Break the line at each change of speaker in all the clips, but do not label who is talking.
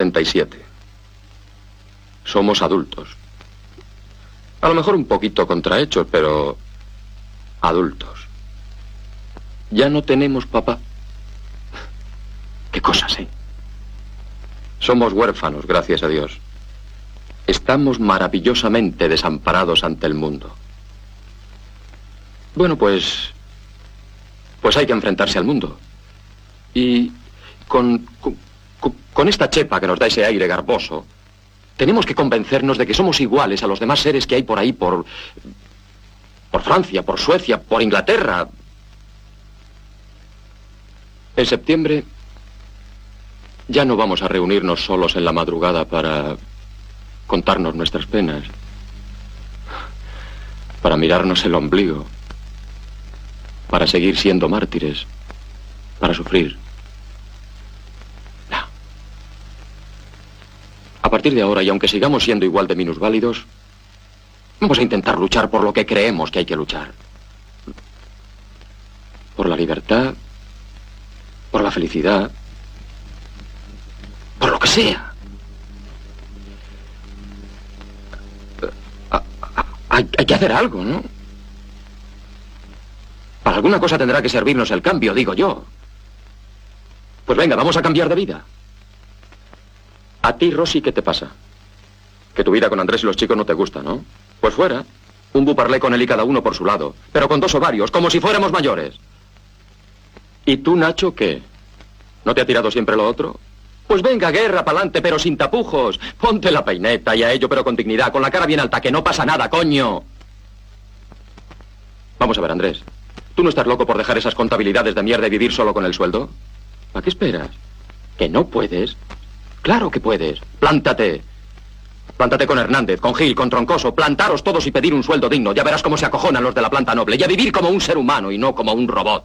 37. Somos adultos. A lo mejor un poquito contrahechos, pero adultos. Ya no tenemos papá. Qué cosas, ¿eh? Somos huérfanos, gracias a Dios. Estamos maravillosamente desamparados ante el mundo. Bueno, pues hay que enfrentarse al mundo. Y con esta chepa que nos da ese aire garboso, tenemos que convencernos de que somos iguales a los demás seres que hay por ahí, por Francia, por Suecia, por Inglaterra. En septiembre ya no vamos a reunirnos solos en la madrugada para contarnos nuestras penas, para mirarnos el ombligo, para seguir siendo mártires, para sufrir. No. A partir de ahora, y aunque sigamos siendo igual de minusválidos, vamos a intentar luchar por lo que creemos que hay que luchar. Por la libertad, por la felicidad, por lo que sea. Hay que hacer algo, ¿no? Para alguna cosa tendrá que servirnos el cambio, digo yo. Pues venga, vamos a cambiar de vida. A ti, Rosy, ¿qué te pasa? Que tu vida con Andrés y los chicos no te gusta, ¿no? Pues fuera. Un buparlé con él y cada uno por su lado. Pero con 2 ovarios, como si fuéramos mayores. ¿Y tú, Nacho, qué? ¿No te ha tirado siempre lo otro? Pues venga, guerra, pa'lante, pero sin tapujos. Ponte la peineta y a ello, pero con dignidad, con la cara bien alta, que no pasa nada, coño. Vamos a ver, Andrés. ¿Tú no estás loco por dejar esas contabilidades de mierda y vivir solo con el sueldo? ¿A qué esperas? ¿Que no puedes? Claro que puedes. Plántate. Plántate con Hernández, con Gil, con Troncoso. Plantaros todos y pedir un sueldo digno. Ya verás cómo se acojonan los de la planta noble. Y a vivir como un ser humano y no como un robot.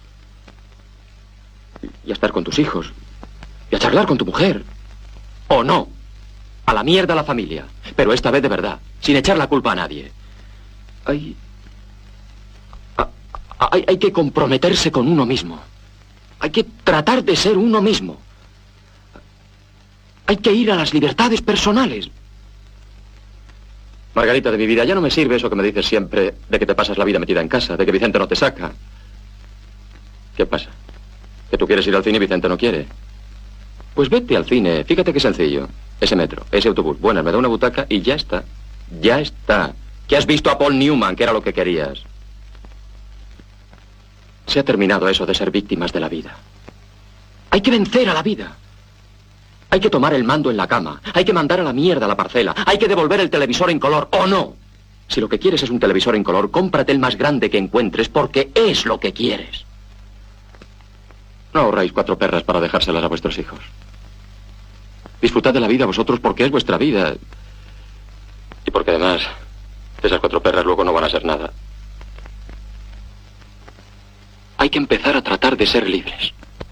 Y a estar con tus hijos. Y a charlar con tu mujer. ¿O no? A la mierda la familia. Pero esta vez de verdad. Sin echar la culpa a nadie. Hay que comprometerse con uno mismo. Hay que tratar de ser uno mismo. Hay que ir a las libertades personales. Margarita, de mi vida, ya no me sirve eso que me dices siempre de que te pasas la vida metida en casa, de que Vicente no te saca. ¿Qué pasa? ¿Que tú quieres ir al cine y Vicente no quiere? Pues vete al cine, fíjate qué sencillo. Ese metro, ese autobús, bueno, me da una butaca y ya está. Ya está. Que has visto a Paul Newman, que era lo que querías. Se ha terminado eso de ser víctimas de la vida. Hay que vencer a la vida. Hay que tomar el mando en la cama. Hay que mandar a la mierda la parcela. Hay que devolver el televisor en color, ¿o no? Si lo que quieres es un televisor en color, cómprate el más grande que encuentres porque es lo que quieres. No ahorráis 4 perras para dejárselas a vuestros hijos. Disfrutad de la vida vosotros porque es vuestra vida. Y porque además, esas 4 perras luego no van a ser nada. Hay que empezar a tratar de ser libres.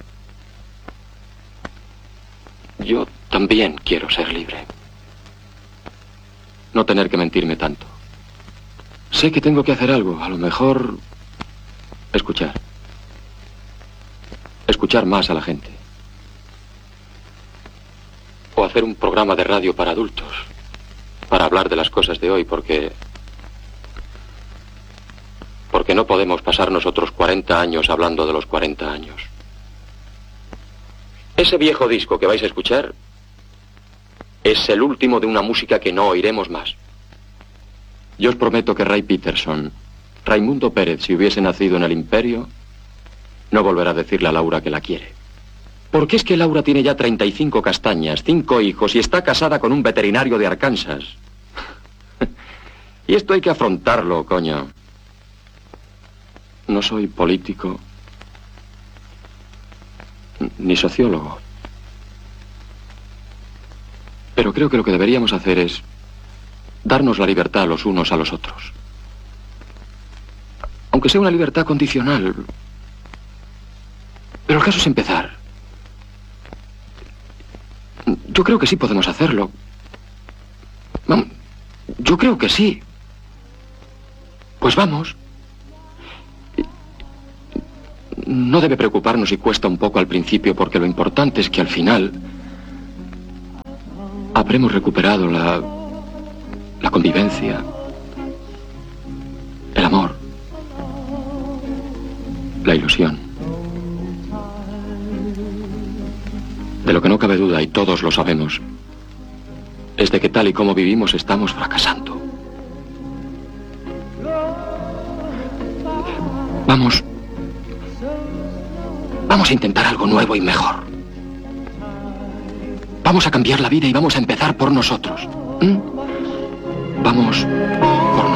Yo también quiero ser libre. No tener que mentirme tanto. Sé que tengo que hacer algo, a lo mejor escuchar. Escuchar más a la gente. O hacer un programa de radio para adultos. Para hablar de las cosas de hoy, porque no podemos pasar nosotros 40 años hablando de los 40 años. Ese viejo disco que vais a escuchar es el último de una música que no oiremos más. Yo os prometo que Ray Peterson, Raimundo Pérez, si hubiese nacido en el Imperio, no volverá a decirle a Laura que la quiere. Porque es que Laura tiene ya 35 castañas, 5 hijos y está casada con un veterinario de Arkansas. Y esto hay que afrontarlo, coño. No soy político ni sociólogo. Pero creo que lo que deberíamos hacer es darnos la libertad los unos a los otros. Aunque sea una libertad condicional. Pero el caso es empezar. Yo creo que sí podemos hacerlo. Yo creo que sí. Pues vamos. No debe preocuparnos si cuesta un poco al principio, porque lo importante es que al final habremos recuperado la convivencia, el amor, la ilusión. De lo que no cabe duda, y todos lo sabemos, es de que tal y como vivimos estamos fracasando. Vamos a intentar algo nuevo y mejor. Vamos a cambiar la vida y vamos a empezar por nosotros. Vamos por